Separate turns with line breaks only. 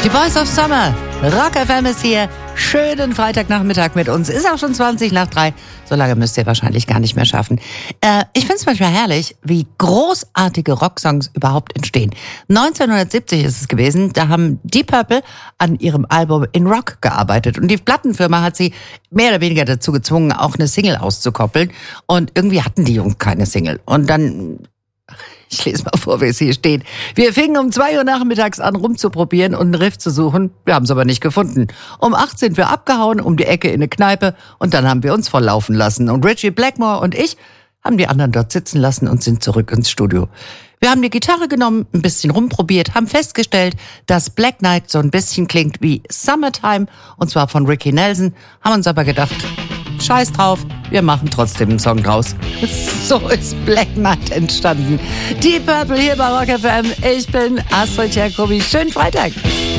Die Boys of Summer, Rock FM ist hier. Schönen Freitagnachmittag mit uns. Ist auch schon 3:20. So lange müsst ihr wahrscheinlich gar nicht mehr schaffen. Ich finde es manchmal herrlich, wie großartige Rocksongs überhaupt entstehen. 1970 ist es gewesen, da haben Deep Purple an ihrem Album In Rock gearbeitet. Und die Plattenfirma hat sie mehr oder weniger dazu gezwungen, auch eine Single auszukoppeln. Und irgendwie hatten die Jungs keine Single. Und dann... Ich lese mal vor, wie es hier steht. Wir fingen um 2 Uhr nachmittags an, rumzuprobieren und einen Riff zu suchen. Wir haben es aber nicht gefunden. Um 8 sind wir abgehauen, um die Ecke in eine Kneipe und dann haben wir uns volllaufen lassen. Und Ritchie Blackmore und ich haben die anderen dort sitzen lassen und sind zurück ins Studio. Wir haben die Gitarre genommen, ein bisschen rumprobiert, haben festgestellt, dass Black Knight so ein bisschen klingt wie Summertime, und zwar von Ricky Nelson, haben uns aber gedacht... Scheiß drauf, wir machen trotzdem einen Song draus. So ist Black Knight entstanden. Deep Purple hier bei Rock FM. Ich bin Astrid Jacobi. Schönen Freitag.